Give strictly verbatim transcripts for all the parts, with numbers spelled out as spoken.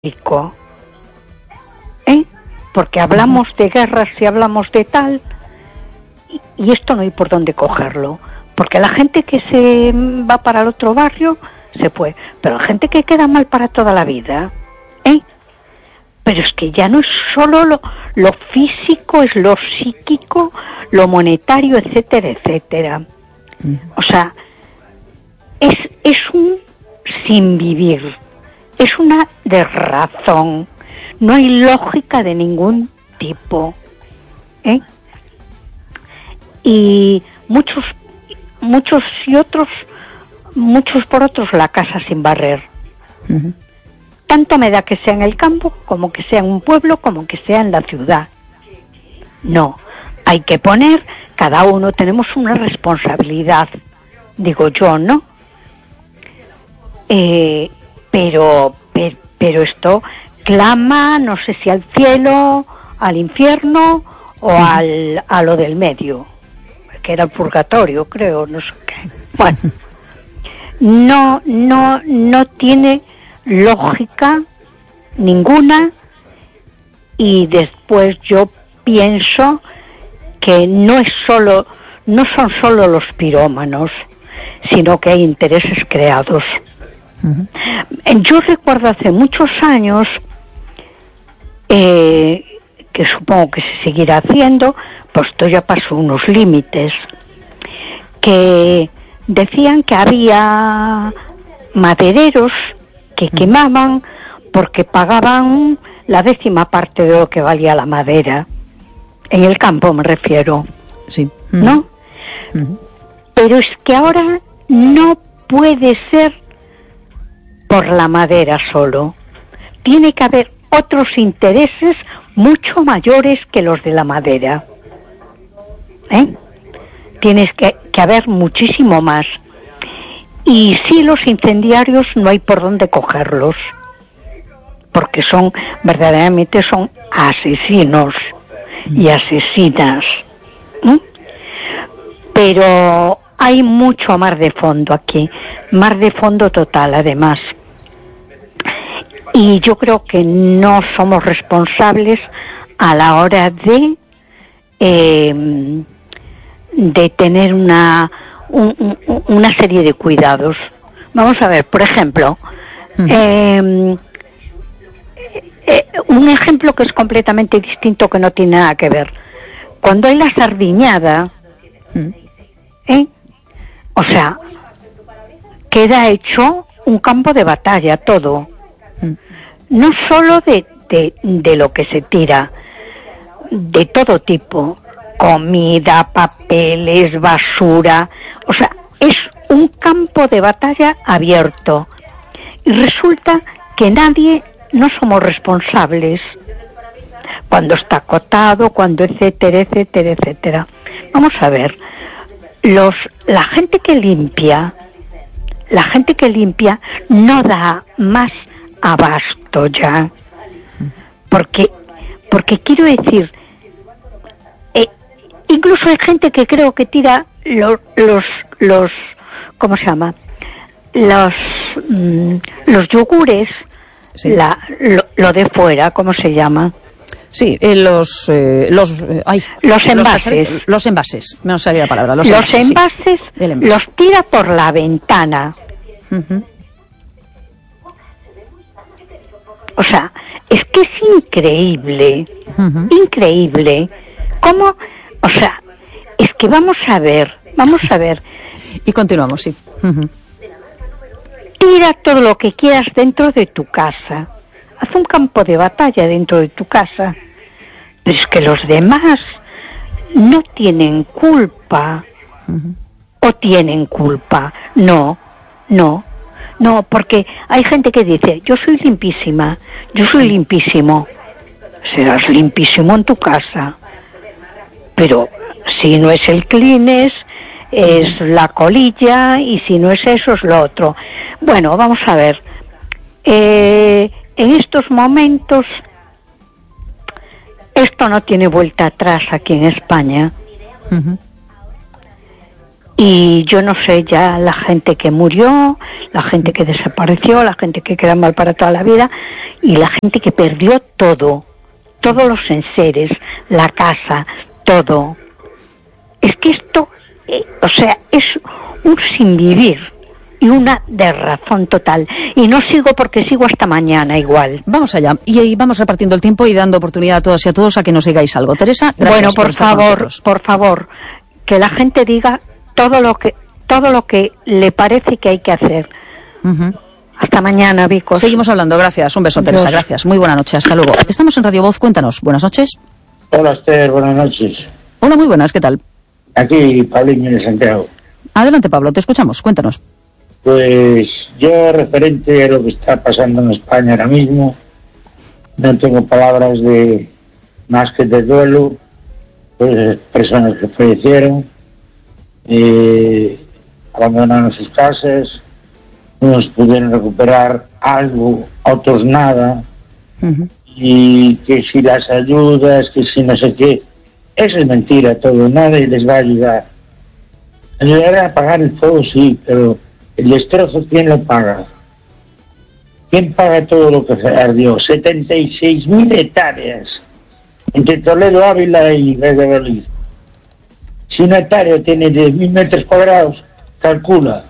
bélico, ¿eh? Porque hablamos de guerras y hablamos de tal, y, y esto no hay por dónde cogerlo, porque la gente que se va para el otro barrio se fue, pero la gente que queda mal para toda la vida, ¿eh? Pero es que ya no es solo lo, lo físico, es lo psíquico, lo monetario, etcétera, etcétera. Mm. O sea, es, es un sin vivir, es una desrazón, no hay lógica de ningún tipo, ¿eh? Y muchos, muchos y otros, muchos por otros la casa sin barrer. Uh-huh. Tanto me da que sea en el campo, como que sea en un pueblo, como que sea en la ciudad. No, hay que poner, cada uno tenemos una responsabilidad, digo yo, ¿no? Eh, pero, pero, pero esto clama, no sé si al cielo, al infierno o al, a lo del medio, que era el purgatorio, creo, no sé qué. Bueno, no, no, no tiene lógica ninguna, y después yo pienso que no es solo, no son solo los pirómanos, sino que hay intereses creados. Uh-huh. Yo recuerdo hace muchos años, eh, que supongo que se seguirá haciendo, pues esto ya pasó unos límites, que decían que había madereros que quemaban porque pagaban la décima parte de lo que valía la madera. En el campo me refiero. Sí. Uh-huh. ¿No? Uh-huh. Pero es que ahora no puede ser por la madera solo. Tiene que haber otros intereses mucho mayores que los de la madera. ¿Eh? Tienes que, que haber muchísimo más. Y sí, los incendiarios no hay por dónde cogerlos, porque son, verdaderamente son asesinos y asesinas. ¿Mm? Pero hay mucho mar de fondo aquí, mar de fondo total además. Y yo creo que no somos responsables a la hora de eh, de tener una Un, un, una serie de cuidados. Vamos a ver, por ejemplo, uh-huh. eh, eh, un ejemplo que es completamente distinto, que no tiene nada que ver. Cuando hay la sardiñada, uh-huh. ¿eh? O sea, queda hecho un campo de batalla todo. Uh-huh. No solo de, de, de lo que se tira, de todo tipo. Comida, papeles, basura, o sea, es un campo de batalla abierto. Y resulta que nadie, no somos responsables cuando está acotado, cuando etcétera, etcétera, etcétera. Vamos a ver, los, la gente que limpia, la gente que limpia no da más abasto ya, porque, porque quiero decir, incluso hay gente que creo que tira los, los, los ¿cómo se llama? Los, mmm, los yogures, sí. la, lo, lo de fuera, ¿cómo se llama? Sí, eh, los, eh, los, eh, ay, los envases. Los, los envases, me no salía la palabra. Los, los envases, envases sí. envase. Los tira por la ventana. Uh-huh. O sea, es que es increíble, uh-huh. increíble, cómo. O sea, es que vamos a ver, vamos a ver. Y continuamos, sí. Uh-huh. Tira todo lo que quieras dentro de tu casa. Haz un campo de batalla dentro de tu casa. Pero es que los demás no tienen culpa. Uh-huh. ¿O tienen culpa? No, no, no, porque hay gente que dice, yo soy limpísima, yo soy limpísimo. Serás limpísimo en tu casa. Pero si no es el Kleenex, es la colilla, y si no es eso, es lo otro. Bueno, vamos a ver. Eh, en estos momentos, esto no tiene vuelta atrás aquí en España. Uh-huh. y yo no sé ya la gente que murió, la gente que desapareció, la gente que queda mal para toda la vida y la gente que perdió todo, todos los enseres, la casa, todo. Es que esto, eh, o sea, es un sinvivir y una desrazón total. Y no sigo porque sigo hasta mañana igual. Vamos allá. Y ahí vamos repartiendo el tiempo y dando oportunidad a todos y a todos a que nos digáis algo. Teresa, gracias bueno, por, por estar favor, con nosotros. por favor, que la gente diga todo lo que todo lo que le parece que hay que hacer. Uh-huh. Hasta mañana, Vicos. Seguimos hablando. Gracias. Un beso, Teresa. Dios. Gracias. Muy buena noche. Hasta luego. Estamos en Radio Voz. Cuéntanos. Buenas noches. Hola, Esther. Buenas noches. Hola, muy buenas. ¿Qué tal? Aquí, Paulinho de Santiago. Adelante, Pablo. Te escuchamos. Cuéntanos. Pues yo, referente a lo que está pasando en España ahora mismo, no tengo palabras de más que de duelo, pues personas que fallecieron, eh, abandonaron sus casas, unos pudieron recuperar algo, otros nada, uh-huh. Y que si las ayudas, que si no sé qué, eso es mentira todo, nadie les va a ayudar. Ayudar a apagar el fuego, sí, pero el destrozo, ¿quién lo paga? ¿Quién paga todo lo que se ardió? setenta y seis mil hectáreas entre Toledo, Ávila y Valladolid. Si una hectárea tiene diez mil metros cuadrados, calcula.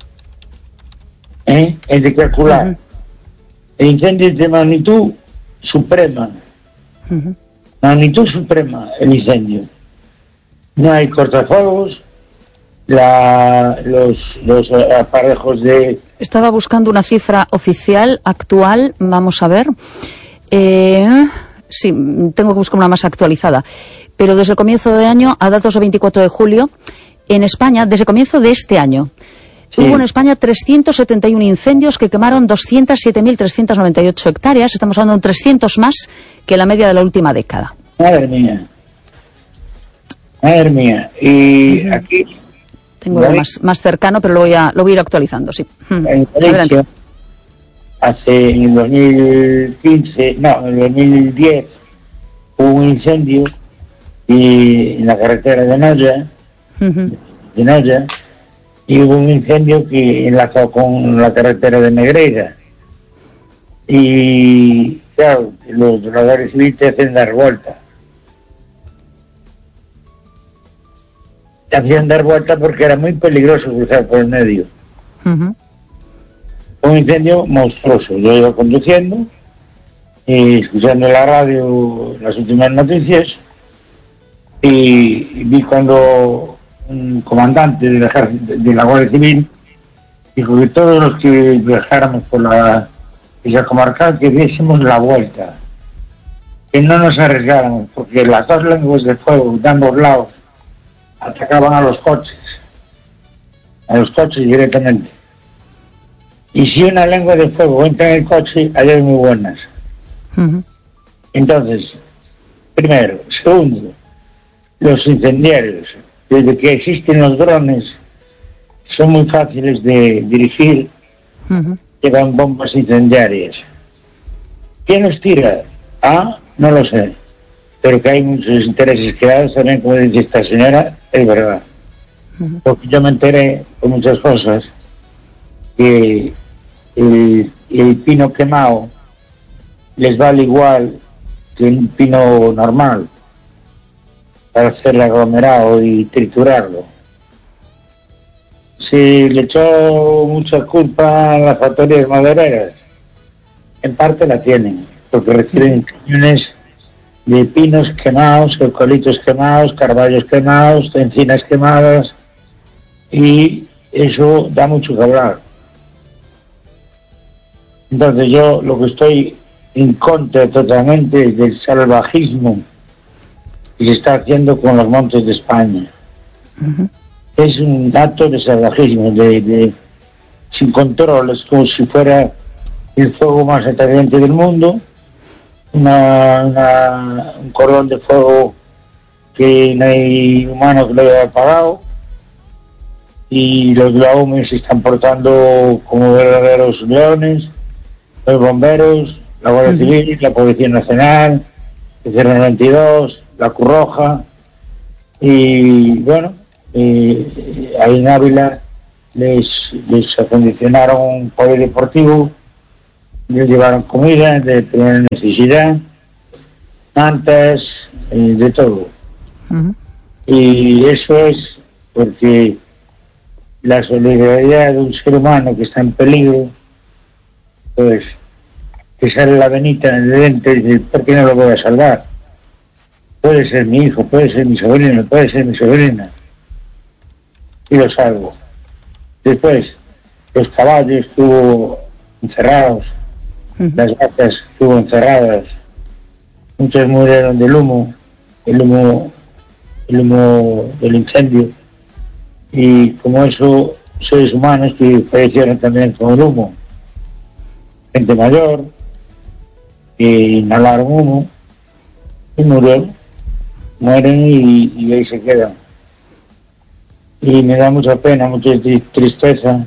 ¿Eh? Es de calcular. Uh-huh. El incendio es de magnitud suprema. Uh-huh. Magnitud suprema, el incendio. No hay cortafuegos. La, los, los aparejos de... Estaba buscando una cifra oficial, actual, vamos a ver. Eh, sí, tengo que buscar una más actualizada. Pero desde el comienzo de año, a datos de veinticuatro de julio, en España, desde el comienzo de este año, sí. Hubo en España trescientos setenta y uno incendios que quemaron doscientas siete mil trescientas noventa y ocho hectáreas. Estamos hablando de trescientos más que la media de la última década. Madre mía. Madre mía. Y uh-huh. Aquí... Tengo ¿vale? más, más cercano, pero lo voy a, lo voy a ir actualizando, sí. En Adelante. Hace en el dos mil quince, no, en el dos mil diez, hubo un incendio y en la carretera de Noya, uh-huh. de Noya, y hubo un incendio que enlazó con la carretera de Negreira. Y, claro, los de la Guardia Civil te hacen dar vuelta. Te hacían dar vuelta porque era muy peligroso cruzar por el medio. Uh-huh. Un incendio monstruoso. Yo iba conduciendo y escuchando en la radio las últimas noticias y vi cuando un comandante de la, de la Guardia Civil dijo que todos los que viajáramos por la isla comarcal que diésemos la vuelta, que no nos arriesgáramos porque las dos lenguas de fuego de ambos lados atacaban a los coches, a los coches directamente. Y si una lengua de fuego entra en el coche, hay muy buenas. Uh-huh. Entonces, primero. Segundo, los incendiarios. Desde que existen los drones, son muy fáciles de dirigir, uh-huh. Llevan bombas incendiarias. ¿Quién los tira? Ah, no lo sé. Pero que hay muchos intereses creados también, como dice esta señora, es verdad. Uh-huh. Porque yo me enteré con muchas cosas que el, el pino quemado les vale igual que un pino normal para hacer el aglomerado y triturarlo. Se le echó mucha culpa a las factorías madereras. En parte la tienen, porque reciben camiones de pinos quemados, eucaliptos quemados, carballos quemados, encinas quemadas, y eso da mucho que hablar. Entonces yo lo que estoy en contra totalmente es del salvajismo que se está haciendo con los montes de España. Uh-huh. Es un acto de salvajismo, de, de sin controles, como si fuera el fuego más atrayente del mundo. Una, una, un cordón de fuego que no hay humano que lo haya apagado, y los glaumes se están portando como verdaderos leones, los bomberos, la Guardia uh-huh. Civil, la Policía Nacional, el C R noventa y dos, la Cruz Roja, y bueno, eh, ahí en Ávila les, les acondicionaron un polideportivo, les llevaron comida de primera necesidad, mantas, eh, de todo. Uh-huh. Y eso es porque la solidaridad de un ser humano que está en peligro, pues que sale la venita de dentro y dice, ¿por qué no lo voy a salvar? Puede ser mi hijo, puede ser mi sobrino, puede ser mi sobrina, y lo salvo. Después, los caballos estuvo encerrados, uh-huh. Las vacas estuvo encerradas, muchos murieron del humo, el humo, el humo del incendio, y como eso, seres humanos que fallecieron también con el humo, gente mayor, que inhalaron humo y murieron, mueren y, y ahí se quedan. Y me da mucha pena, mucha tristeza.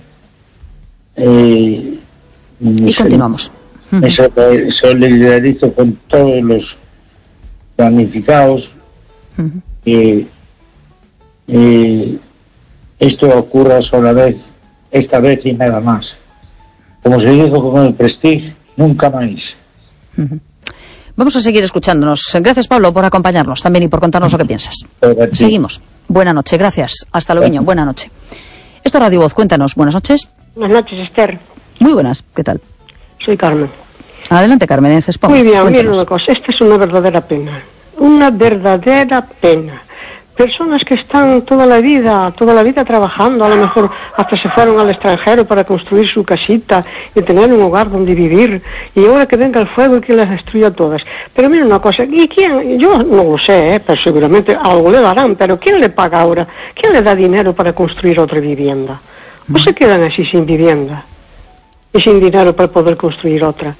Eh, y continuamos. Me solidarizo con todos los damnificados. Uh-huh. Eh, eh, esto ocurra sola vez, esta vez y nada más. Como se dijo con el Prestige, nunca más. Uh-huh. Vamos a seguir escuchándonos. Gracias, Pablo, por acompañarnos también y por contarnos lo que piensas. Seguimos. Buenas noches, gracias. Hasta luego. Buenas noches. Esto es Radio Voz. Cuéntanos. Buenas noches. Buenas noches, Esther. Muy buenas. ¿Qué tal? Soy Carmen. Adelante, Carmen. Exponga. Muy bien. Mira una cosa. Esta es una verdadera pena. Una verdadera pena. Personas que están toda la vida, toda la vida trabajando, a lo mejor hasta se fueron al extranjero para construir su casita y tener un hogar donde vivir, y ahora que venga el fuego y que las destruya todas. Pero mira una cosa, ¿y quién? Yo no lo sé, ¿eh? Pero seguramente algo le darán, pero ¿quién le paga ahora? ¿Quién le da dinero para construir otra vivienda? ¿O se quedan así sin vivienda y sin dinero para poder construir otra?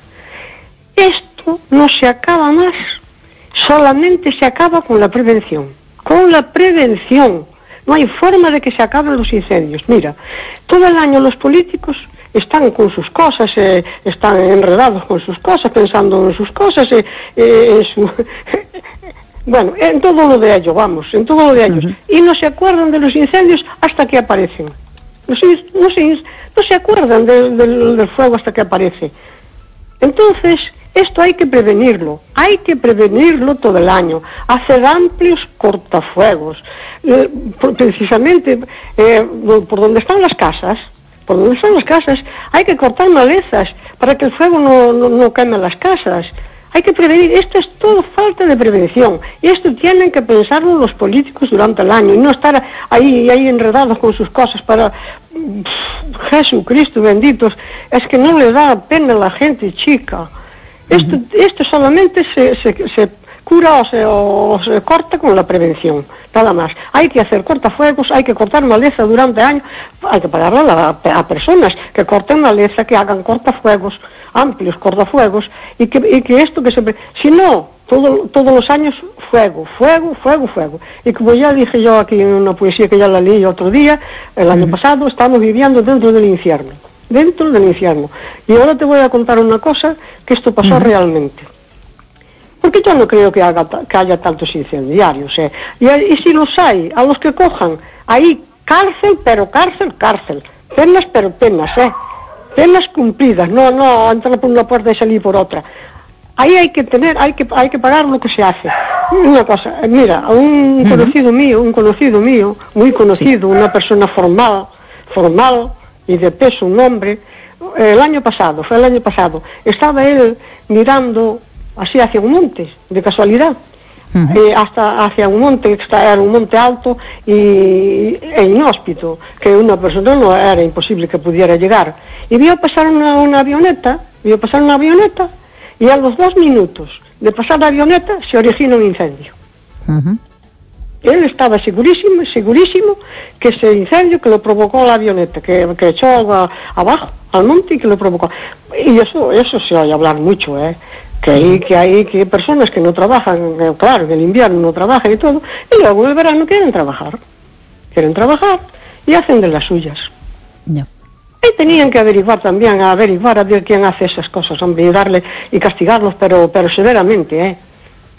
Esto no se acaba más, solamente se acaba con la prevención. Con la prevención. No hay forma de que se acaben los incendios. Mira, todo el año los políticos están con sus cosas, eh, están enredados con sus cosas, pensando en sus cosas, eh, eh, en su... bueno, en todo lo de ellos, vamos, en todo lo de ellos. Uh-huh. Y no se acuerdan de los incendios hasta que aparecen. No se, no se, no se acuerdan de, de, del fuego hasta que aparece. Entonces, esto hay que prevenirlo, hay que prevenirlo todo el año, hacer amplios cortafuegos, eh, precisamente eh, por donde están las casas, por donde están las casas, hay que cortar malezas para que el fuego no, no, no queme las casas. Hay que prevenir, esto es todo falta de prevención, y esto tienen que pensarlo los políticos durante el año, y no estar ahí, ahí enredados con sus cosas para... Pff, Jesucristo benditos, es que no le da pena a la gente chica. Esto, uh-huh. esto solamente se, se, se cura o se, o se corta con la prevención, nada más. Hay que hacer cortafuegos, hay que cortar maleza durante años, hay que pagarle a, a personas que corten maleza, que hagan cortafuegos, amplios cortafuegos, y que, y que esto que se... Si no, todo, todos los años, fuego, fuego, fuego, fuego. Y como ya dije yo aquí en una poesía que ya la leí otro día, el año uh-huh. pasado, estamos viviendo dentro del infierno. Dentro del infierno. Y ahora te voy a contar una cosa, que esto pasó uh-huh. realmente. Porque yo no creo que, haga, que haya tantos incendiarios, ¿eh? Y, y si los hay, a los que cojan, ahí cárcel, pero cárcel, cárcel. Penas, pero penas, ¿eh? Penas cumplidas, no, no entrar por una puerta y salir por otra. Ahí hay que tener, hay que, hay que pagar lo que se hace. Una cosa, mira, un uh-huh. conocido mío, un conocido mío, muy conocido, sí. Una persona formal, formal, y de peso, un hombre, el año pasado, fue el año pasado, estaba él mirando así hacia un monte, de casualidad, uh-huh. eh, hasta hacia un monte, era un monte alto y, e inhóspito, que una persona no era imposible que pudiera llegar, y vio pasar una, una avioneta, vio pasar una avioneta, y a los dos minutos de pasar la avioneta se origina un incendio. Uh-huh. Él estaba segurísimo, segurísimo que ese incendio que lo provocó la avioneta, que, que echó agua abajo al monte y que lo provocó. Y eso, eso se oye hablar mucho, ¿eh? Que hay, que hay que personas que no trabajan, claro, en el invierno no trabajan y todo, y luego en el verano quieren trabajar. Quieren trabajar y hacen de las suyas. No. Y tenían que averiguar también, a averiguar a ver quién hace esas cosas, hombre, y darle, y castigarlos, pero, pero severamente, ¿eh?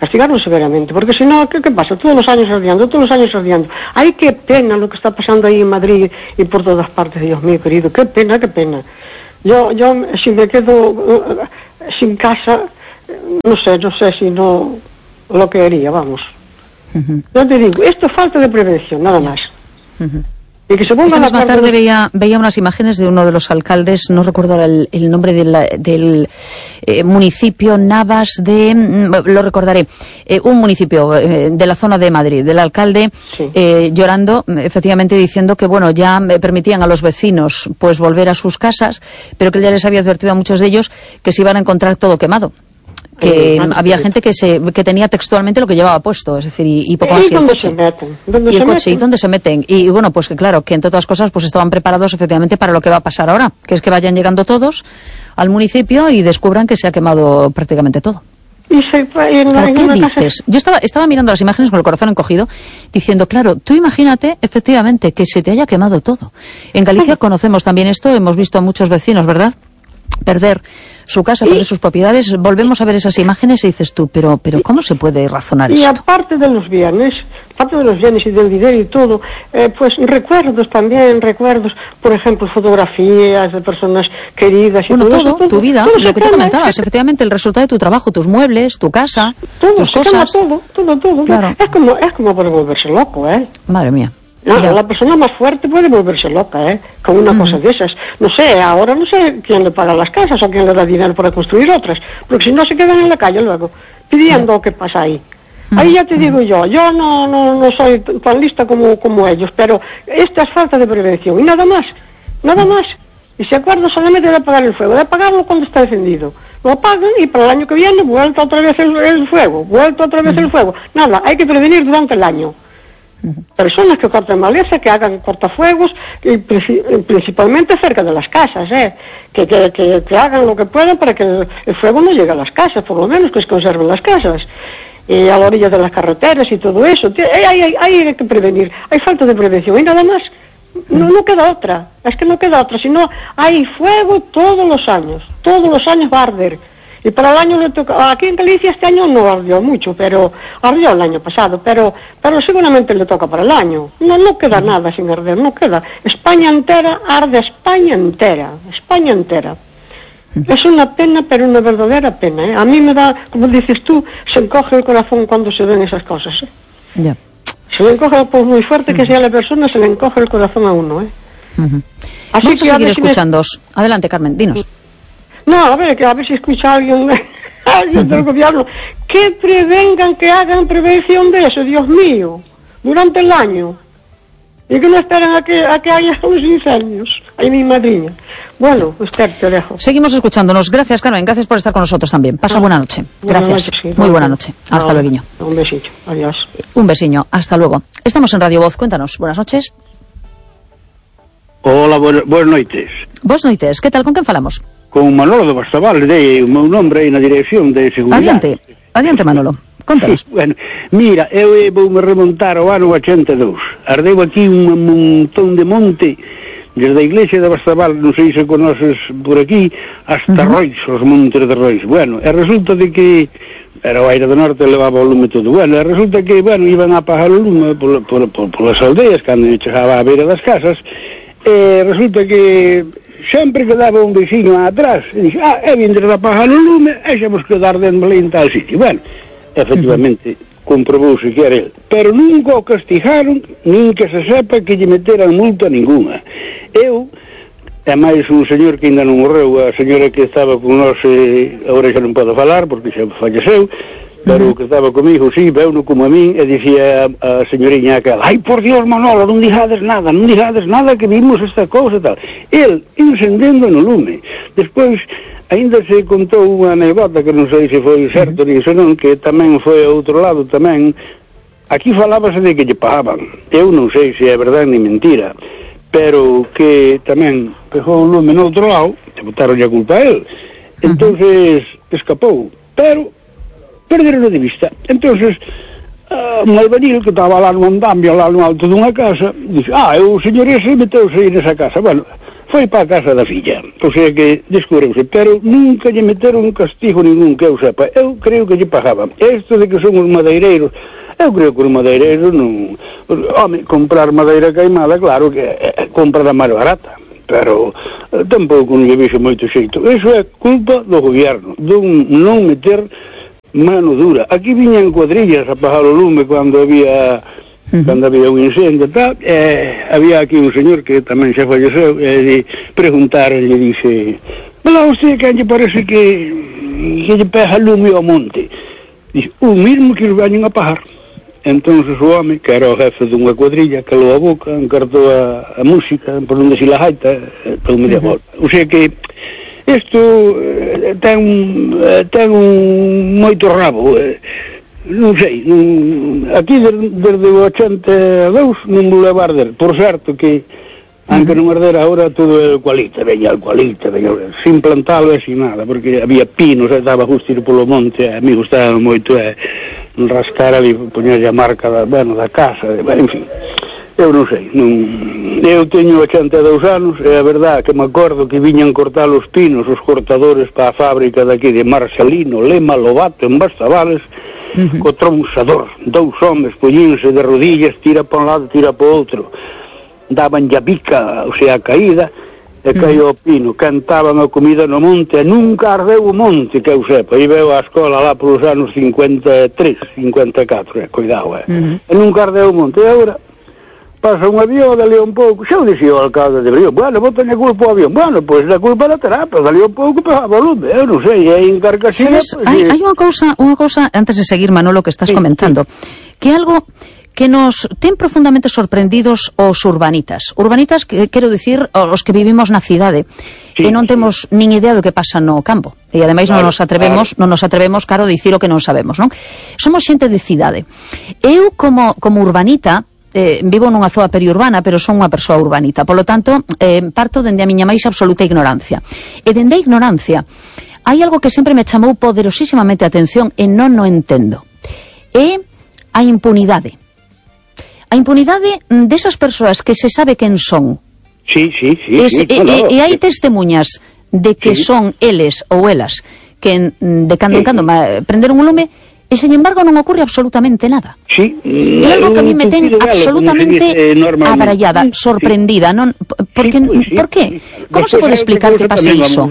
castigarlo severamente, porque si no, ¿qué, ¿qué pasa? Todos los años ardiendo, todos los años ardiendo. Ay, qué pena lo que está pasando ahí en Madrid y por todas partes, Dios mío, querido, qué pena, qué pena. Yo, yo, si me quedo uh, sin casa, no sé, no sé si no lo que haría, vamos. Uh-huh. Yo te digo, esto es falta de prevención, nada más. Uh-huh. Y que se Esta misma tarde, tarde veía, veía unas imágenes de uno de los alcaldes, no recuerdo ahora el, el nombre del, del eh, municipio, Navas de, lo recordaré, eh, un municipio eh, de la zona de Madrid, del alcalde sí. eh, llorando, efectivamente diciendo que bueno, ya permitían a los vecinos pues volver a sus casas, pero que ya les había advertido a muchos de ellos que se iban a encontrar todo quemado. Que sí, había gente que se que tenía textualmente lo que llevaba puesto, es decir, y, y poco más. ¿Y dónde se meten? ¿Dónde y el se coche, meten? ¿y dónde se meten? Y, y bueno, pues que claro, que entre otras cosas pues estaban preparados efectivamente para lo que va a pasar ahora, que es que vayan llegando todos al municipio y descubran que se ha quemado prácticamente todo. ¿Y se, y en claro, en ¿qué una dices? Casa? Yo estaba, estaba mirando las imágenes con el corazón encogido, diciendo, claro, tú imagínate, efectivamente, que se te haya quemado todo. En Galicia conocemos también esto, hemos visto a muchos vecinos, ¿verdad?, perder su casa, perder sus propiedades. Volvemos a ver esas imágenes y dices tú, pero pero ¿cómo se puede razonar y esto? Y aparte de los bienes, aparte de los bienes y del dinero y todo, eh, pues recuerdos también, recuerdos, por ejemplo, fotografías de personas queridas y bueno, todo, todo, eso, todo tu vida, todo lo que quema, tú comentabas, es que efectivamente, el resultado de tu trabajo, tus muebles, tu casa, todo, tus se quema cosas. todo, todo, todo. Claro. Es como, es como por volverse loco, ¿eh? Madre mía. No, Ya. la persona más fuerte puede volverse loca, ¿eh? Con una Mm. cosa de esas. No sé, ahora no sé quién le paga las casas o quién le da dinero para construir otras, porque si no se quedan en la calle luego, pidiendo qué pasa ahí. Mm. Ahí ya te digo yo, yo no no no soy tan lista como, como ellos, pero esta es falta de prevención y nada más, nada más. Y se acuerdan solamente de apagar el fuego, de apagarlo cuando está encendido. Lo apagan y para el año que viene vuelta otra vez el, el fuego, vuelta otra vez el fuego. Nada, hay que prevenir durante el año. Personas que corten maleza, que hagan cortafuegos, y principalmente cerca de las casas, ¿eh? que, que, que, que hagan lo que puedan para que el, el fuego no llegue a las casas, por lo menos que se conserven las casas, y a la orilla de las carreteras y todo eso. Hay, hay, hay que prevenir, hay falta de prevención y nada más. No, no queda otra, es que no queda otra, sino hay fuego todos los años, todos los años va a arder. Y para el año le toca, aquí en Galicia este año no ardió mucho, pero ardió el año pasado, pero pero seguramente le toca para el año. No no queda nada sin arder, no queda. España entera arde, España entera, España entera. Es una pena, pero una verdadera pena, ¿eh? A mí me da, como dices tú, se encoge el corazón cuando se ven esas cosas, ¿eh? Ya. Se le encoge, por muy fuerte que sea la persona, se le encoge el corazón a uno, ¿eh? Uh-huh. Así Vamos que a a seguir ver si me- escuchándoos. Adelante, Carmen, dinos. No, a ver, que a ver si escucha alguien, alguien del gobierno, que prevengan, que hagan prevención de eso, Dios mío, durante el año. Y que no esperen a que, a que haya los incendios. Ahí mi madrina. Bueno, Esther, te dejo. Seguimos escuchándonos. Gracias, Carmen. Gracias por estar con nosotros también. Pasa Ah, buena noche. buena Gracias. noche, sí, Muy buena bueno. noche. Hasta Ah, luego. Un besito. Adiós. Un besiño. Hasta luego. Estamos en Radio Voz. Cuéntanos. Buenas noches. Hola, buenas, buenas noites. Vos noites. ¿Qué tal? ¿Con quen falamos? Con Manolo de Bastabal, de o meu nombre aí na dirección de seguridade. Adiante. Adiante, Manolo. Contanos. Bueno, mira, eu eh, voume remontar ao ano ochenta e dous. Ardeu aquí un montón de monte, desde a iglesia de Bastabal, non sei se conoces por aquí, hasta uh-huh. Rois, os montes de Rois. Bueno, e resulta de que era o aire do norte, levaba o lume todo. Bueno, e resulta que, bueno, iban a apagar o lume por, por, por, por as aldeas, cando chegaba a beira das casas, e resulta que sempre quedaba un veciño atrás e dixe, ah, é vindo de apagar o lume e xa vos quedar dentro en tal sitio. Bueno, efectivamente uh-huh. comprobouse que era el, pero nunca o castigaron, nin que se sepa que lle meteran multa ninguna. Eu e máis un señor que ainda non morreu, a señora que estaba con nós, eh, agora xa non podo falar porque xa falleceu, pero uh-huh. que estaba comigo, sí, veuno como a min, e dicía a, a señoriña aquela, ai, por Dios, Manolo, non dixades nada, non dixades nada, que vimos esta cousa e tal. El, encendendo no lume. Despois, ainda se contou unha anécdota, que non sei se foi certo, uh-huh. nin senón, que tamén foi a outro lado, tamén, aquí falábase de que lle pagaban. Eu non sei se é verdade ni mentira, pero que tamén pegou o lume no outro lado, te botaron a culpa a el. Entonces, uh-huh. escapou. Pero perderon de vista. Entonces, uh, un albañil que estaba lá no andamio, lá no alto dunha casa, dixe, ah, o señor ese meteuse aí nesa casa. Bueno, foi para a casa da filla, o sea que descubreuse, pero nunca lle meteron un castigo ningún que eu sepa. Eu creo que lle pagaban. Esto de que son os madeireiros, eu creo que os madeireiros non... Home, comprar madeira queimada, claro que é comprar a máis barata, pero eh, tampouco non lle vexo moito xeito. Iso é culpa do gobierno, dun non meter mano dura. Aquí viñan cuadrillas a pagar o lume cando había... Uh-huh. Cando había un incendio tal, eh, había aquí un señor que tamén xa falleceu, e eh, preguntaron, e dixe, "Vela usted que lle parece que que lle pega lume ao monte?" Dixe, "O mismo que os vañen a pagar." Entonces o home, que era o jefe dunha cuadrilla, calou a boca, encartou a, a música, por onde si la gaita, e todo media volta. O sea que isto eh, ten, eh, ten un moito rabo, eh, non sei, non, aquí desde, desde o ochenta e dous non vou levar der, por certo que aunque non ardera ahora todo é eucalipto, veña eucalipto, veña, sin plantalo e sin nada, porque había pinos, e daba justo ir polo monte, e a mí gustaba moito é rascar ali, poñer a marca da, bueno, da casa, de, en fin, eu non sei, non, eu teño ochenta e dous anos, e a verdad que me acordo que viñan cortar os pinos, os cortadores para a fábrica daqui de Marcelino, Lema, Lobato, en Bastavales, Uh-huh. co tronsador, dous homes poñínse de rodillas, tira para un lado, tira para o outro, daban ya bica, o sea, a caída, e uh-huh. caíu o pino, cantaban a comida no monte, e nunca ardeu o monte, que eu sepa, e veo a escola lá polos anos cincuenta e tres, cincuenta e catro, eh, cuidado, eh, uh-huh. e nunca ardeu o monte, e agora pasa un avión, dali un pouco, xa o dixía o alcalde de Brión, bueno, vou teña culpa o avión, bueno, pois pues, a culpa la terá, pero dali un pouco pegaba o lume, eu non sei, é en Carcasina... Pues, hai, hai unha cousa, unha cousa, antes de seguir, Manolo, que estás sí, comentando, sí. que algo que nos ten profundamente sorprendidos os urbanitas. Urbanitas, que, quero dicir, os que vivimos na cidade, sí, e non temos sí. nin idea do que pasa no campo, e ademais claro, non nos atrevemos, claro. non nos atrevemos, claro, a dicir o que non sabemos, non? Somos xente de cidade. Eu, como, como urbanita, Eh, vivo nunha zoa periurbana, pero son unha persoa urbanita, polo tanto eh, parto dende a miña máis absoluta ignorancia, e dende a ignorancia hai algo que sempre me chamou poderosísimamente a atención e non o entendo, é a impunidade a impunidade desas persoas que se sabe quen son. Sí, sí, sí, e, sí, e, claro. e, e hai testemunhas de que sí. son eles ou elas que de cando en cando sí. prenderon un lume, e, sin embargo, non ocorre absolutamente nada. Sí. É algo que a mí me ten absolutamente abarallada, sorprendida, non? Por que? Por qué? Como se pode explicar que pase iso?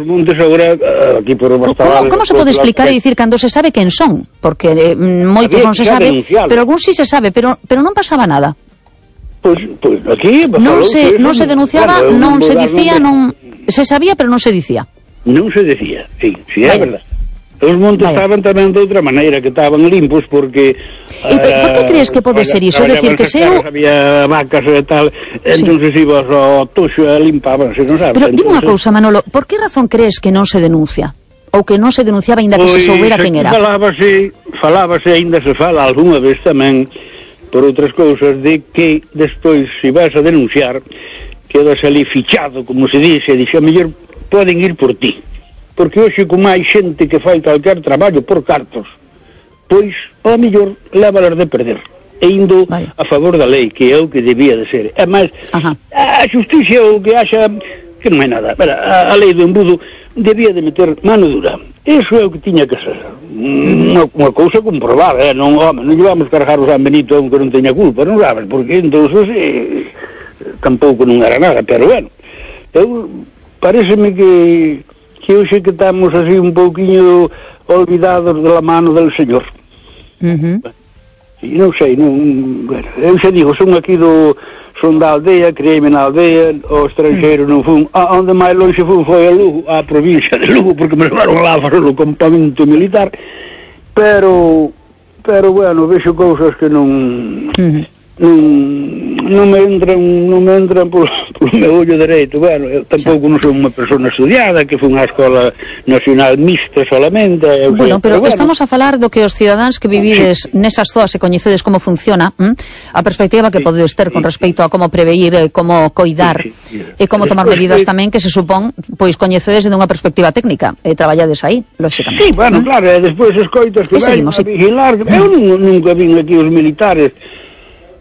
Como se pode explicar e dicir cando se sabe quen son? Porque eh, moitos non se sabe, pero algún sí se sabe, pero pero non pasaba nada. Pois aquí non se non se denunciaba, non se dicía, non se sabía, pero non se dicía. Non se dicía, sí, sí, é verdade. Os montes Vaya. estaban tamén de outra maneira, que estaban limpos, porque... E, uh, por que crees que pode ser iso? Decir que se eu... Había vacas e tal, sí. entonces ibas ao tuxo e limpaban, se non sabes. Pero dime unha cousa, Manolo, por que razón crees que non se denuncia? Ou que non se denunciaba ainda que pois, se soubera quen era? Falábase, falábase, ainda se fala algunha vez tamén, por outras cousas, de que despois, se vas a denunciar, quedas ali fichado, como se dixe, dixe, a mellor poden ir por ti. Porque hoxe con máis xente que fai calquer traballo por cartos, pois ao mellor lévalas de perder, e indo Vaya. a favor da lei, que é o que debía de ser. É máis, a xusticia o que haxa, que non é nada, a, a lei do embudo debía de meter mano dura. Eso é o que tiña que ser. Unha, unha cousa comprobada, eh? non, home, non llevamos cargar o San Benito a un que non teña culpa, non sabes, porque entonces eh, tampouco non era nada, pero bueno, eu, pareceme que que hoxe que estamos así un pouquiño olvidados de la mano del Señor. Uh-huh. E non sei, non, bueno, eu xa digo, son aquí do, son da aldea, criei-me na aldea, o estrangeiro non fun, a, onde máis longe fun foi a Lugo, a provincia de Lugo, porque me levaron lá a fazer o campamento militar, pero, pero, bueno, vexo cousas que non... Uh-huh. non, non me entran non me entran polo, polo meu ollo dereito. Bueno, eu tampouco non son unha persona estudiada, que foi unha escola nacional mixta solamente. Eu bueno, sei, pero, pero bueno. Estamos a falar do que os cidadáns que vivides sí. nesas zoas e coñecedes como funciona, ¿m? a perspectiva que sí. podedes ter con respecto a como preveir e como coidar sí, sí, sí. e como tomar después, medidas sí. tamén que se supón, pois coñecedes de unha perspectiva técnica e traballades aí, lógicamente. Sí, bueno, ¿m? claro, e despois escoitas que vai a vigilar. Eu nunca vin aquí os militares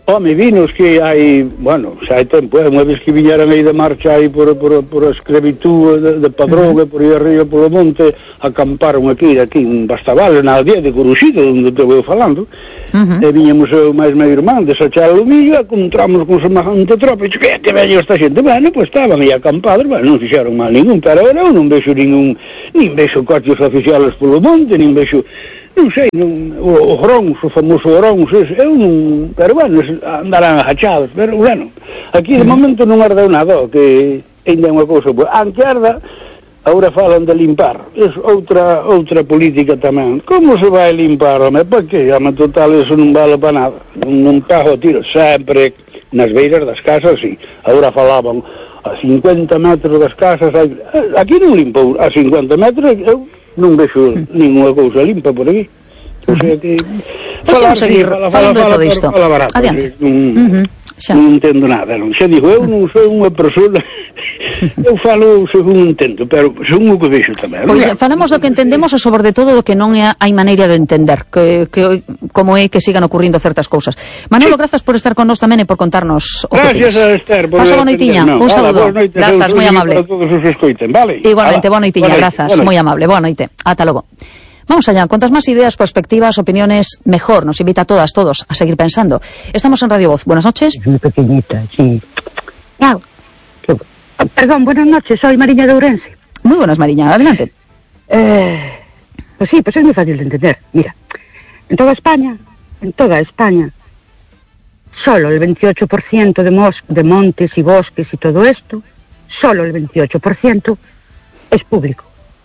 Home, vinos que hai, bueno, xa hai tempo, eh, unha vez que viñeran aí de marcha aí por, por, por a esclavitud de, de Padrón, uh -huh. por aí arriba polo monte, acamparon aquí, aquí, en Bastaval, na aldea de Coruxito, onde te vou falando, uh -huh. e viñemos eu máis meu irmán de Sachar o Millo, encontramos con semejante tropa, e que que veño esta xente, bueno, pois estaban aí acampados, bueno, non fixeron mal ningún, pero ahora eu non vexo ningún, nin vexo coches oficiales polo monte, nin vexo... non sei, non, o, o Grons, o famoso Grons, eu non, pero bueno, andarán agachados, pero bueno, aquí de momento non ardeu nada, que ainda é unha cousa, pues, anque arda, agora falan de limpar, é outra outra política tamén, como se vai limpar, home, pa que, home, total, eso non vale para nada, non, non pago tiro, sempre nas beiras das casas, sí, agora falaban, a cincuenta metros das casas, aquí non limpou, a cincuenta metros, eu non vexo ninguna cousa limpa por aquí. O sea que... Deixamos seguir falando de todo isto. Adiante. Non entendo nada, non. Xa digo, eu non sou unha persona, eu falo según entendo, pero según o que vexo tamén. Pois falamos do que entendemos e sobre de todo do que non é, hai maneira de entender, que, que como é que sigan ocurrindo certas cousas. Manolo, sí. Grazas por estar con nós tamén e por contarnos o que pides. Gracias a Esther. Pasa boa noitiña, no. un saludo. Noite, grazas, moi amable. Para todos os escoiten, vale? Igualmente, boa noitiña, grazas, moi amable, boa noite. Ata logo. Vamos allá, cuantas más ideas, perspectivas, opiniones, mejor. Nos invita a todas, todos, a seguir pensando. Estamos en Radio Voz. Buenas noches. Es muy pequeñita, sí. Claro. Perdón, buenas noches, soy Mariña de Ourense. Muy buenas, Mariña, adelante. Eh, pues sí, pues es muy fácil de entender. Mira, en toda España, en toda España, solo el veintiocho por ciento de, mos de montes y bosques y todo esto, solo el veintiocho por ciento es público.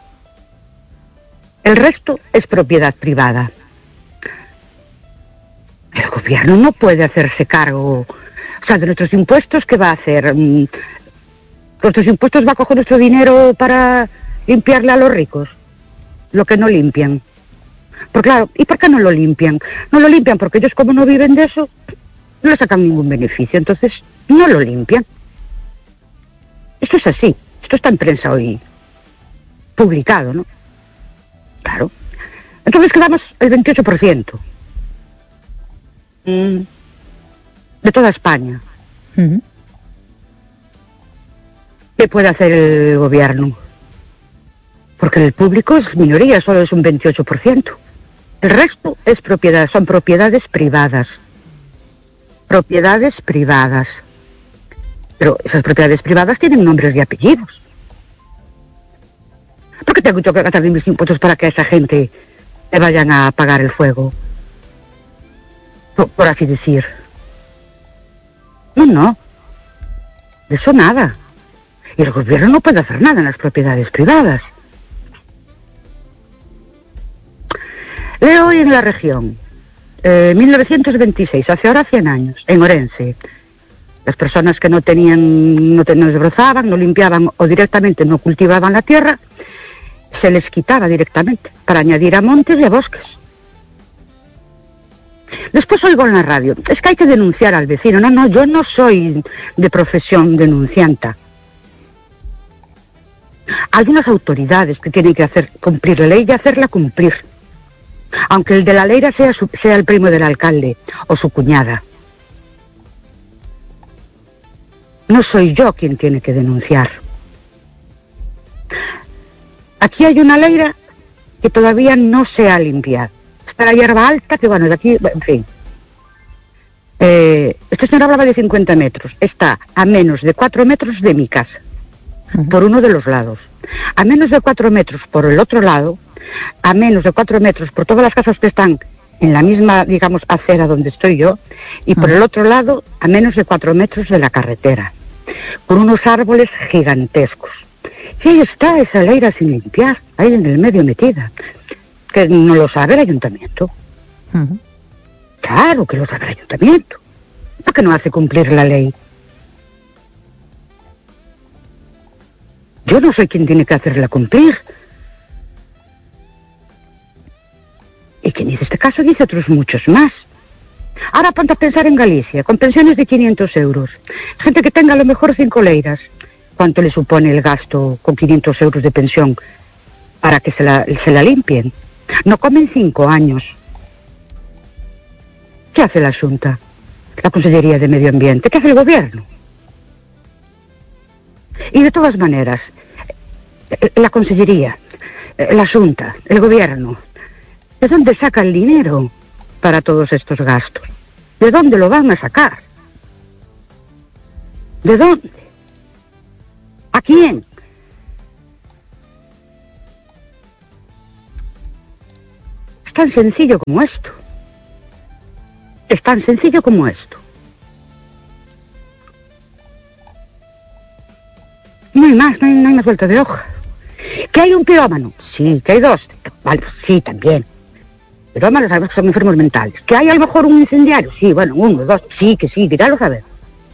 El resto es propiedad privada. El gobierno no puede hacerse cargo, o sea, de nuestros impuestos, ¿qué va a hacer? ¿Nuestros impuestos va a coger nuestro dinero para limpiarle a los ricos? Lo que no limpian. Pero claro, ¿y por qué no lo limpian? No lo limpian porque ellos, como no viven de eso, no le sacan ningún beneficio, entonces no lo limpian. Esto es así, esto está en prensa hoy publicado, ¿no? Claro. Entonces quedamos el veintiocho por ciento mm. de toda España. Uh-huh. ¿Qué puede hacer el gobierno? Porque el público es minoría, solo es un veintiocho por ciento. El resto es propiedad, son propiedades privadas. Propiedades privadas. Pero esas propiedades privadas tienen nombres y apellidos. ¿Por qué tengo yo que gastar mis impuestos para que a esa gente le vayan a pagar el fuego? Por, por así decir. No, no. De eso nada. Y el gobierno no puede hacer nada en las propiedades privadas. Leo hoy en La Región, eh, mil novecientos veintiséis, hace ahora cien años, en Orense. Las personas que no tenían, no, te, no desbrozaban, no limpiaban o directamente no cultivaban la tierra, se les quitaba directamente para añadir a montes y a bosques. Después oigo en la radio, es que hay que denunciar al vecino. No, no, yo no soy de profesión denuncianta. Hay unas autoridades que tienen que hacer cumplir la ley y hacerla cumplir. Aunque el de la ley sea, su, sea el primo del alcalde o su cuñada. No soy yo quien tiene que denunciar. Aquí hay una leira que todavía no se ha limpiado. Está la hierba alta, que bueno, de aquí, en fin. Eh, este señor hablaba de cincuenta metros. Está a menos de cuatro metros de mi casa, uh-huh. por uno de los lados. A menos de cuatro metros por el otro lado, a menos de cuatro metros por todas las casas que están en la misma, digamos, acera donde estoy yo, y por uh-huh. el otro lado, a menos de cuatro metros de la carretera, con unos árboles gigantescos. Y ahí está esa leira sin limpiar, ahí en el medio metida, que no lo sabe el ayuntamiento. Uh-huh. Claro que lo sabe el ayuntamiento. ¿Por qué no hace cumplir la ley? Yo no soy quien tiene que hacerla cumplir. Y quien dice este caso dice otros muchos más. Ahora ponte a pensar en Galicia, con pensiones de quinientos euros. Gente que tenga a lo mejor cinco leiras. ¿Cuánto le supone el gasto con quinientos euros de pensión para que se la, se la limpien? No comen cinco años. ¿Qué hace la Xunta? la Consellería de Medio Ambiente? ¿Qué hace el gobierno? Y de todas maneras, la Consellería, la Xunta, el gobierno, ¿de dónde saca el dinero para todos estos gastos? ¿De dónde lo van a sacar? ¿De dónde? ¿A quién? Es tan sencillo como esto. Es tan sencillo como esto. No hay más, no hay, no hay más vuelta de hoja. ¿Que hay un pirómano? Sí. ¿Que hay dos? Vale, sí, también. Pirómanos sabemos que son enfermos mentales. ¿Que hay a lo mejor un incendiario? Sí, bueno, uno, dos, sí, que sí, que ya lo sabemos.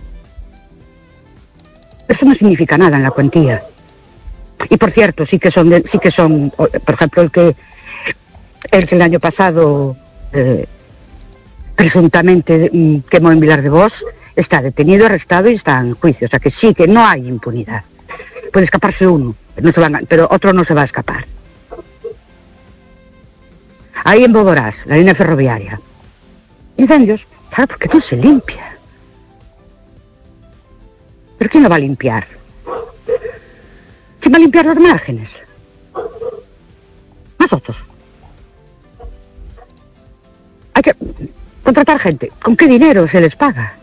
Eso no significa nada en la cuantía. Y por cierto, sí que son, de, sí que son, por ejemplo, el que el que el año pasado eh, presuntamente mm, quemó en Vilar de Vos, está detenido, arrestado y está en juicio. O sea que sí, que no hay impunidad. Puede escaparse uno, no se van a, pero otro no se va a escapar. Ahí en Boborás, la línea ferroviaria. Incendios, claro, porque no se limpia. ¿Pero quién lo va a limpiar? ¿Quién va a limpiar los márgenes? Nosotros. Hay que contratar gente. ¿Con qué dinero se les paga?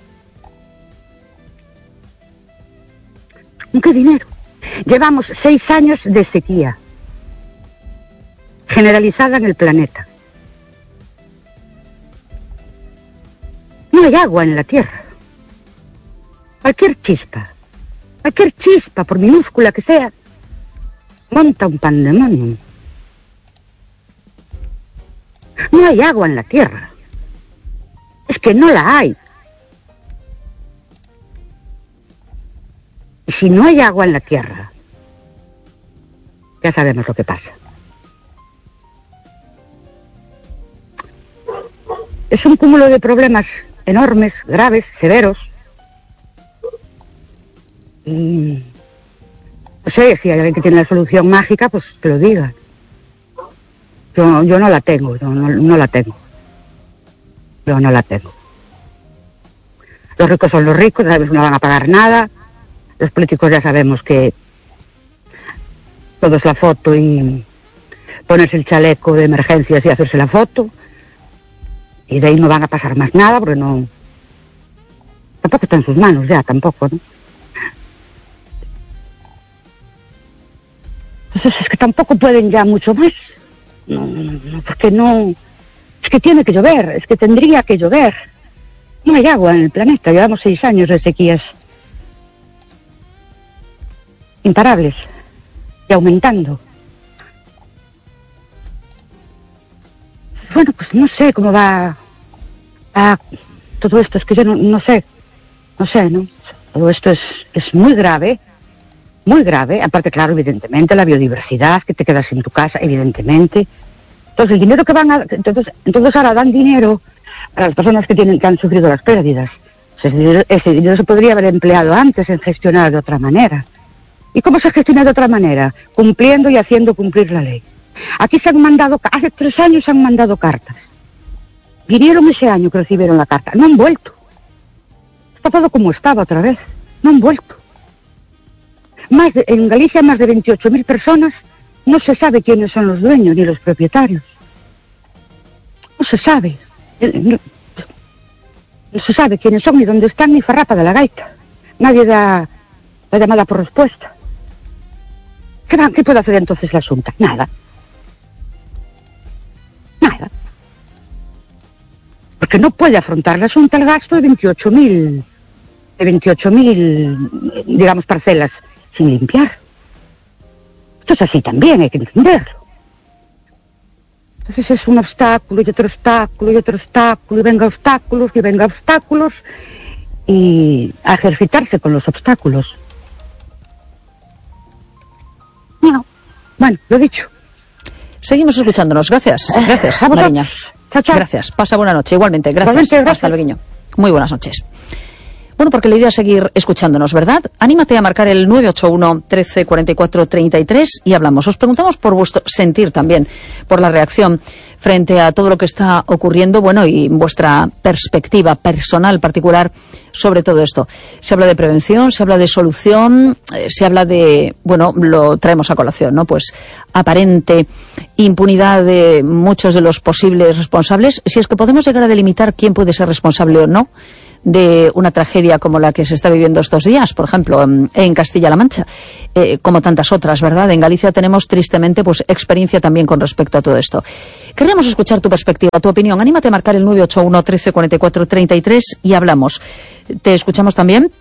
¿Con qué dinero? Llevamos seis años de sequía generalizada en el planeta. No hay agua en la Tierra. Cualquier chispa, cualquier chispa, por minúscula que sea, monta un pandemonio. No hay agua en la Tierra. Es que no la hay. Y si no hay agua en la Tierra, ya sabemos lo que pasa. Es un cúmulo de problemas enormes, graves, severos. Y no sé, si hay alguien que tiene la solución mágica, pues que lo diga. Yo, yo no la tengo, yo no, no la tengo. Yo no la tengo. Los ricos son los ricos, sabemos que no van a pagar nada. Los políticos ya sabemos que todo es la foto y ponerse el chaleco de emergencias y hacerse la foto. Y de ahí no van a pasar más nada, porque no... Tampoco está en sus manos ya, tampoco, ¿no? Entonces es que tampoco pueden ya mucho más. No, no, no, porque no... Es que tiene que llover, es que tendría que llover. No hay agua en el planeta, llevamos seis años de sequías imparables y aumentando. Bueno, pues no sé cómo va a todo esto, es que yo no, no sé, no sé, ¿no? Todo esto es, es muy grave, muy grave, aparte, claro, evidentemente, la biodiversidad, que te quedas en tu casa, evidentemente. Entonces, el dinero que van a... Entonces, entonces ahora dan dinero a las personas que tienen que han sufrido las pérdidas. Ese dinero, ese dinero se podría haber empleado antes en gestionar de otra manera. ¿Y cómo se gestiona de otra manera? Cumpliendo y haciendo cumplir la ley. Aquí se han mandado, hace tres años se han mandado cartas. Vinieron ese año que recibieron la carta. No han vuelto. Está todo como estaba otra vez. No han vuelto. Más de, en Galicia más de veintiocho mil personas, no se sabe quiénes son los dueños ni los propietarios. No se sabe. No, no se sabe quiénes son ni dónde están ni farrapa de la gaita. Nadie da la llamada por respuesta. ¿Qué, va, ¿Qué puede hacer entonces la Xunta? Nada. Nada. Porque no puede afrontar la Xunta el gasto de veintiocho mil, de veintiocho mil, digamos, parcelas sin limpiar. Esto es así también, hay que entenderlo. Entonces es un obstáculo y otro obstáculo y otro obstáculo y venga obstáculos y venga obstáculos y a ejercitarse con los obstáculos. No, bueno, lo he dicho. Seguimos escuchándonos. Gracias. Gracias, eh, Mariña. Chao, chao. Gracias. Pasa buena noche. Igualmente. Gracias. Igualmente, gracias. Hasta luego. Muy buenas noches. Bueno, porque la idea es seguir escuchándonos, ¿verdad? Anímate a marcar el nueve ocho uno, trece, cuarenta y cuatro, treinta y tres y hablamos. Os preguntamos por vuestro sentir también, por la reacción frente a todo lo que está ocurriendo, bueno, y vuestra perspectiva personal particular sobre todo esto. Se habla de prevención, se habla de solución, eh, se habla de, bueno, lo traemos a colación, ¿no? Pues aparente impunidad de muchos de los posibles responsables. Si es que podemos llegar a delimitar quién puede ser responsable o no de una tragedia como la que se está viviendo estos días, por ejemplo, en Castilla-La Mancha, eh, como tantas otras, ¿verdad? En Galicia tenemos, tristemente, pues experiencia también con respecto a todo esto. Querríamos escuchar tu perspectiva, tu opinión. Anímate a marcar el nueve ocho uno, trece, cuarenta y cuatro, treinta y tres y hablamos. Te escuchamos también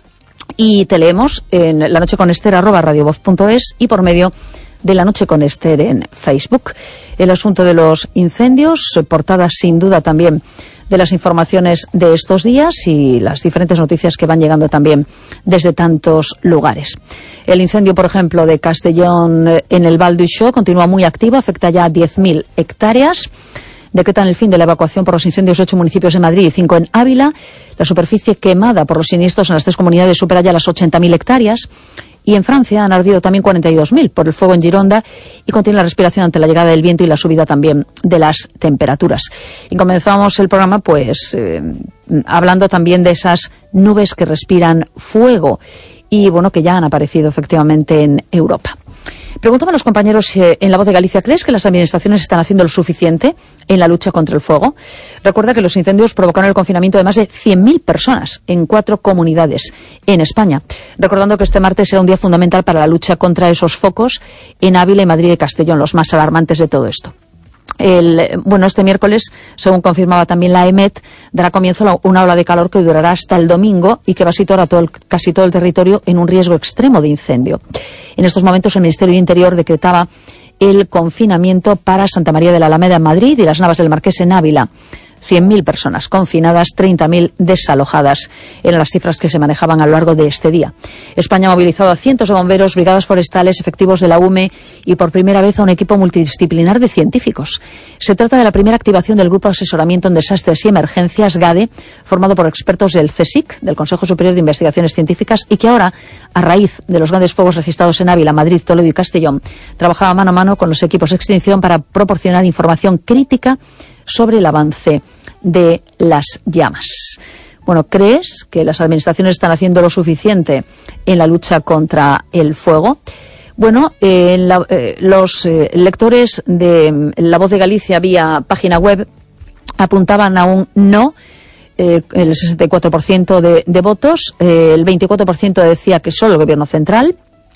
y te leemos en la noche con Esther, arroba radiovoz punto es y por medio de La Noche con Esther en Facebook. El asunto de los incendios, portada sin duda también de las informaciones de estos días y las diferentes noticias que van llegando también desde tantos lugares. El incendio, por ejemplo, de Castellón en el Val d'Uixó continúa muy activo, afecta ya a diez mil hectáreas. Decretan el fin de la evacuación por los incendios de ocho municipios de Madrid y cinco en Ávila. La superficie quemada por los siniestros en las tres comunidades supera ya las ochenta mil hectáreas. Y en Francia han ardido también cuarenta y dos mil por el fuego en Gironda y contiene la respiración ante la llegada del viento y la subida también de las temperaturas. Y comenzamos el programa pues eh, hablando también de esas nubes que respiran fuego y bueno, que ya han aparecido efectivamente en Europa. Preguntaba a los compañeros eh, en La Voz de Galicia, ¿crees que las administraciones están haciendo lo suficiente en la lucha contra el fuego? Recuerda que los incendios provocaron el confinamiento de más de cien mil personas en cuatro comunidades en España. Recordando que este martes será un día fundamental para la lucha contra esos focos en Ávila y Madrid y Castellón, los más alarmantes de todo esto. El, bueno, este miércoles, según confirmaba también la EMET, dará comienzo la, una ola de calor que durará hasta el domingo y que va a situar a todo el, casi todo el territorio en un riesgo extremo de incendio. En estos momentos el Ministerio de Interior decretaba el confinamiento para Santa María de la Alameda en Madrid y las Navas del Marqués en Ávila. cien mil personas confinadas, treinta mil desalojadas. Eran las cifras que se manejaban a lo largo de este día. España ha movilizado a cientos de bomberos, brigadas forestales, efectivos de la U M E y por primera vez a un equipo multidisciplinar de científicos. Se trata de la primera activación del Grupo de Asesoramiento en Desastres y Emergencias, GADE, formado por expertos del CSIC, del Consejo Superior de Investigaciones Científicas, y que ahora, a raíz de los grandes fuegos registrados en Ávila, Madrid, Toledo y Castellón, trabajaba mano a mano con los equipos de extinción para proporcionar información crítica sobre el avance de las llamas. Bueno, ¿crees que las administraciones están haciendo lo suficiente en la lucha contra el fuego? Bueno, eh, la, eh, los eh, lectores de La Voz de Galicia vía página web apuntaban a un no, eh, el sesenta y cuatro por ciento de, de votos, eh, el veinticuatro por ciento decía que solo el Gobierno central,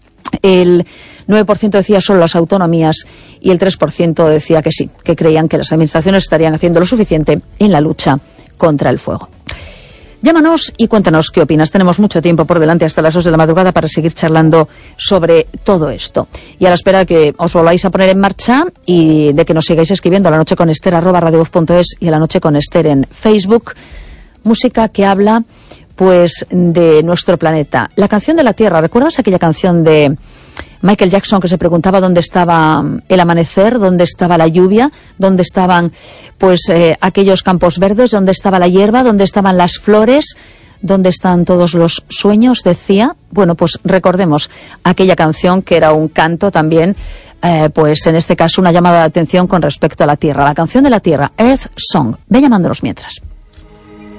el nueve por ciento decía solo las autonomías y el tres por ciento decía que sí, que creían que las administraciones estarían haciendo lo suficiente en la lucha contra el fuego. Llámanos y cuéntanos qué opinas. Tenemos mucho tiempo por delante hasta las dos de la madrugada para seguir charlando sobre todo esto. Y a la espera de que os volváis a poner en marcha y de que nos sigáis escribiendo a la noche con Esther arroba radiovoz punto es y a la noche con Esther en Facebook. Música que habla pues de nuestro planeta. La canción de la Tierra, ¿recuerdas aquella canción de Michael Jackson que se preguntaba dónde estaba el amanecer, dónde estaba la lluvia, dónde estaban pues eh, aquellos campos verdes, dónde estaba la hierba, dónde estaban las flores, dónde están todos los sueños, decía? Bueno, pues recordemos aquella canción que era un canto también, eh, pues en este caso una llamada de atención con respecto a la Tierra, la canción de la Tierra, Earth Song. Ve llamándonos mientras.